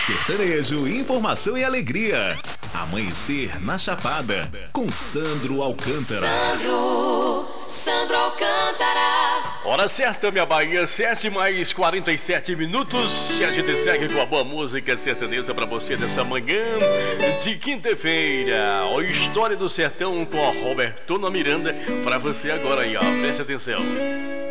Sertanejo, informação e alegria. Amanhecer na Chapada, com Sandro Alcântara. Sandro Alcântara. Hora certa, minha Bahia, 7:47. E a gente segue com a boa música sertaneja pra você dessa manhã de quinta-feira. A História do Sertão com a Robertona Miranda pra você agora aí, ó. Preste atenção.